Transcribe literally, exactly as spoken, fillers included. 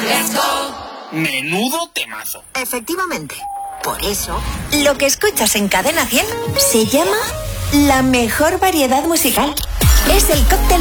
Let's go. Menudo temazo. Efectivamente. Por eso, lo que escuchas en Cadena cien se llama la mejor variedad musical. Es el cóctel